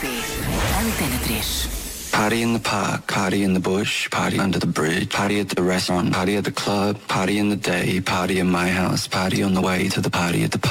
Antena 3. Party in the park, party in the bush, party under the bridge, party at the restaurant, party at the club, party in the day, party in my house, party on the way to the party at the pub.